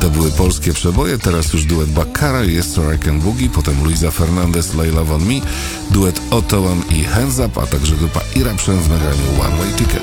To były polskie przeboje, teraz już duet Baccara, Yesterday Can Boogie, potem Luisa Fernandez, Lay Love on Me, duet Otołam i Hands Up, a także grupa Eruption w nagraniu One Way Ticket.